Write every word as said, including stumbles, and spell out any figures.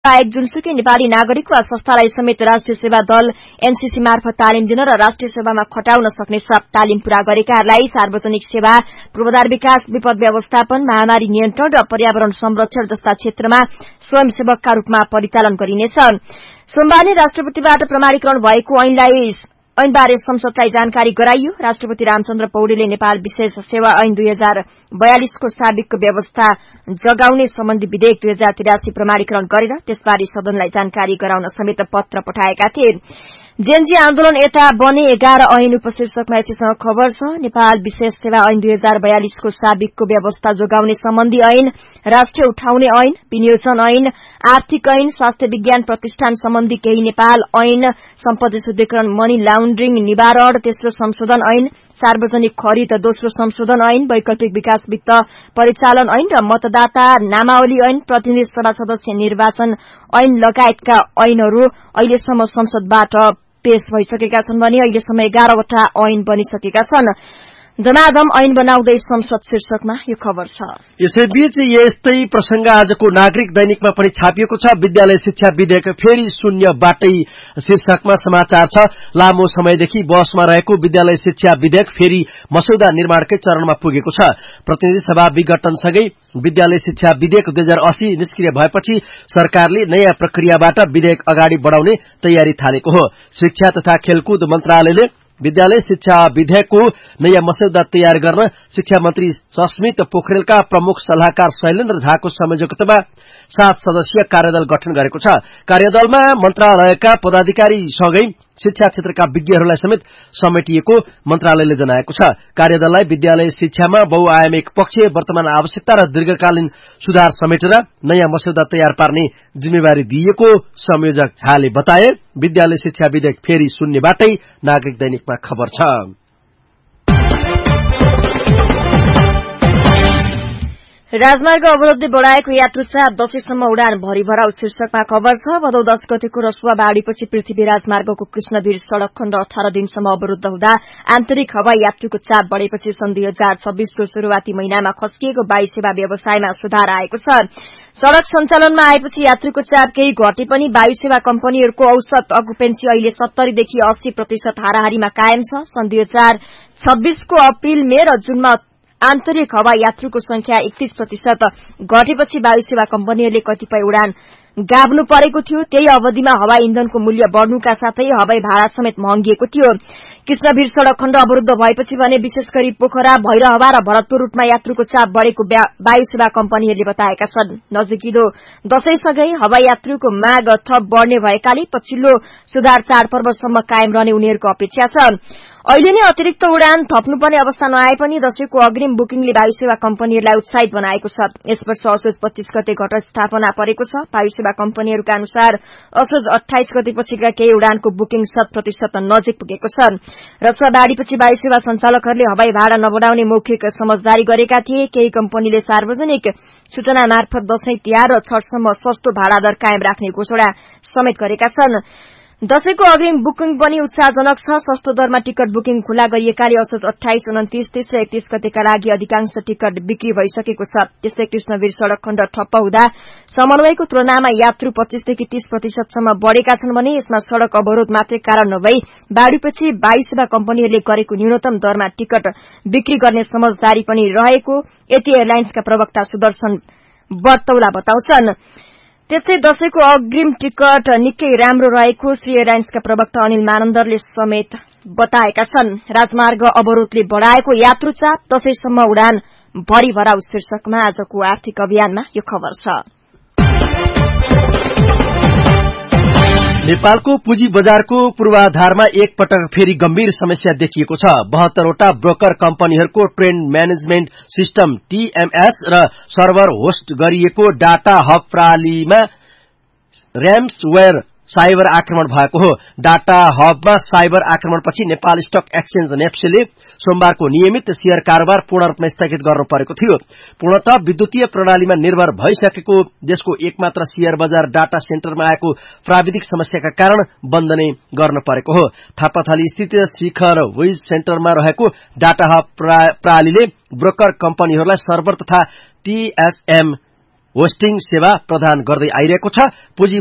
बाहेक जुनसुकै नेपाली नागरिक वा संस्थालाई समेत राष्ट्रिय सेवा दल एनसीसी मार्फत तालिम दिन र राष्ट्रिय सेवामा खटाउन सक्ने तालिम पूरा गरेकाहरूलाई सार्वजनिक सेवा, पूर्वाधार विकास, विपद व्यवस्थापन, महामारी नियन्त्रण र पर्यावरण संरक्षण जस्ता क्षेत्रमा स्वयंसेवकका रूपमा परिचालन गरिनेछ। सोमबार राष्ट्रपतिबाट प्रमाणीकरण भएको ऐनलाई ऐनबारे संसदलाई जानकारी गराइयो। राष्ट्रपति रामचन्द्र पौडेलले नेपाल विशेष सेवा ऐन दुई हजार बयालिसको साबिकको व्यवस्था जगाउने सम्बन्धी विधेयक दुई हजार तिरासी प्रमाणीकरण गरेर त्यसबारे सदनलाई जानकारी गराउन समेत पत्र पठाएका थिए। जेएनजी आन्दोलन यता बने एघार ऐन उपशीर्षकमा यसैसँग खबर छ। नेपाल विशेष सेवा ऐन दुई हजार बयालिसको साबिकको व्यवस्था जोगाउने सम्बन्धी ऐन, राष्ट्रिय उठाउने ऐन, विनियोजन ऐन, आर्थिक ऐन, स्वास्थ्य विज्ञान प्रतिष्ठान सम्बन्धी केही नेपाल ऐन, सम्पत्ति शुद्धिकरण मनी लाउन्ड्रिङ निवारण तेस्रो संशोधन ऐन, सार्वजनिक खरिद दोस्रो संशोधन ऐन, वैकल्पिक विकास वित्त परिचालन ऐन र मतदाता नामावली ऐन, प्रतिनिधि सभा सदस्य निर्वाचन ऐन लगायतका ऐनहरू अहिलेसम्म संसदबाट पेश भइसकेका छन् भने अहिलेसम्म एघारवटा ऐन बनिसकेका छन्। धमाधम ऐन बनाउँदै संसद शीर्षकमा यो खबर छ। यसैबीच यस्तै प्रसंग आजको नागरिक दैनिकमा पनि छापिएको छ। विद्यालय शिक्षा विधेयक फेरि शून्यबाटै शीर्षकमा समाचार छ। लामो समयदेखि बहसमा रहेको विद्यालय शिक्षा विधेयक फेरि मसौदा निर्माणकै चरणमा पुगेको छ। प्रतिनिधि सभा विघटनसँगै विद्यालय शिक्षा विधेयक दुई हजार अस्सी निष्क्रिय भएपछि सरकारले नयाँ प्रक्रियाबाट विधेयक अगाडि बढ़ाउने तयारी थालेको हो। शिक्षा तथा खेलकुद मन्त्रालयले विद्यालय शिक्षा विधेयकको नयाँ मसौदा तयार गर्न शिक्षा मन्त्री सस्मित पोखरेलका प्रमुख सल्लाहकार शैलेन्द्र झाको संयोजकतामा सात सदस्यीय कार्यदल गठन गरेको छ। कार्यदलमा मन्त्रालयका पदाधिकारीसँगै शिक्षा क्षेत्रका विज्ञहरूलाई समेत समेटिएको मन्त्रालयले जनाएको छ। कार्यदललाई विद्यालय शिक्षामा बहुआयामिक पक्ष, वर्तमान आवश्यकता र दीर्घकालीन सुधार समेटेर नयाँ मसौदा तयार पार्ने जिम्मेवारी दिइएको संयोजक झाले बताए। विद्यालय शिक्षा विधेयक फेरि शून्यबाटै नागरिक दैनिकमा खबर छ। राजमार्ग अवरोधले बढ़ाएको यात्रु चाप दशैंसम्म उडान भरि भराउ शीर्षकमा खबर छ। भदौ दश गतेको रसुवा बाढ़ीपछि पृथ्वी राजमार्गको कृष्णवीर सड़क खण्ड अठार दिनसम्म अवरूद्ध हुँदा आन्तरिक हवाई यात्रुको चाप बढ़ेपछि सन् दुई हजार छब्बीसको शुरूआती महिनामा खस्किएको वायु सेवा व्यवसायमा सुधार आएको छ। सड़क सञ्चालनमा आएपछि यात्रुको चाप केही घटे पनि वायु सेवा कम्पनीहरूको औसत अकुपेन्सी अहिले सत्तरीदेखि अस्सी प्रतिशत हाराहारीमा कायम छ। सन् दुई हजार छब्बीसको अप्रिल मे र जुनमा आन्तरिक हवाई यात्रुको संख्या एकतीस प्रतिशत घटेपछि वायु सेवा कम्पनीहरूले कतिपय उडान गाभ्नु परेको थियो। त्यही अवधिमा हवाई इन्धनको मूल्य बढ़नुका साथै हवाई भाडा समेत महँगिएको थियो। कृष्णवीर सड़क खण्ड अवरूद्ध भएपछि भने विशेष गरी पोखरा, भैरहवा र भरतपुर रूटमा यात्रुको चाप बढ़ेको वायु सेवा कम्पनीहरूले बताएका छन्। नजिकिलो दशैंसँगै हवाई यात्रुको माग थप बढ़ने भएकाले पछिल्लो सुधार चाडपर्वसम्म कायम रहने उनीहरूको अपेक्षा छ। अहिले नै अतिरिक्त उडान थप्नुपर्ने अवस्था नआए पनि दशैंको अग्रिम बुकिङले वायु सेवा कम्पनीहरूलाई उत्साहित बनाएको छ। यस वर्ष असोज पच्चीस गते घटस्थापना परेको छ। वायु सेवा कम्पनीहरूका अनुसार असोज अट्ठाइस गतेपछिका केही उडानको बुकिङ शत प्रतिशत नजिक पुगेको छ। रसुवा बाढ़ीपछि वायु सेवा सञ्चालकहरूले हवाई भाडा नबढ़ाउने मौखिक समझदारी गरेका थिए। केही कम्पनीले सार्वजनिक सूचना मार्फत दशैं तिहार र छठसम्म सस्तो भाडा दर कायम राख्ने घोषणा समेत गरेका छन्। दशैंको अग्रिम बुकिङ पनि उत्साहजनक छ। सस्तो दरमा टिकट बुकिङ खुला गरिएकाले असोज अट्ठाइस, उन्तिस, तीस र एकतीस गतेका लागि अधिकांश टिकट बिक्री भइसकेको छ। त्यस्तै कृष्णवीर सड़क खण्ड ठप्प हुँदा समन्वयको तुलनामा यात्रु पच्चीसदेखि तीस प्रतिशतसम्म बढ़ेका छन् भने यसमा सड़क अवरोध मात्रै कारण नभई बाढ़ीपछि वायु सेवा कम्पनीहरूले गरेको न्यूनतम दरमा टिकट बिक्री गर्ने समझदारी पनि रहेको एटी एयरलाइन्सका प्रवक्ता सुदर्शन बर्तौला बताउँछन्। त्यस्तै दशैंको अग्रिम टिकट निकै राम्रो रहेको श्री एयरलाइन्सका प्रवक्ता अनिल मानन्दरले समेत बताएका छन्। राजमार्ग अवरोधले बढ़ाएको यात्रु चाप दशैंसम्म उडान भरि भराउ शीर्षकमा आजको आर्थिक अभियानमा यो खबर छ। नेपालको पुँजी बजारको पूर्वाधारमा एक पटक फेरि गम्भीर समस्या देखिएको छ। बहत्तरवटा ब्रोकर कम्पनीहरूको ट्रेड म्यानेजमेन्ट सिस्टम टीएमएस र सर्भर होस्ट गरिएको डाटा हब प्रणालीमा र्याम्सवेयर साइबर आक्रमण भएको हो। Data हबमा cyber आक्रमणपछि Nepal stock exchange नेप्सेले सोमबारको नियमित शेयर कारोबार पूर्ण रूपमा स्थगित गर्नु परेको थियो। पूर्णतः विद्युतीय प्रणालीमा निर्भर भइसकेको देशको एकमात्र शेयर बजार डाटा सेन्टरमा आएको प्राविधिक समस्याका कारण बन्द नै गर्न परेको हो। थापाथली स्थित शिखर वेज सेन्टरमा रहेको डाटा हब प्रणालीले ब्रोकर कम्पनीहरूलाई सर्भर तथा टीएसएम होस्टिङ सेवा प्रदान गर्दै आइरहेको छ। पुँजी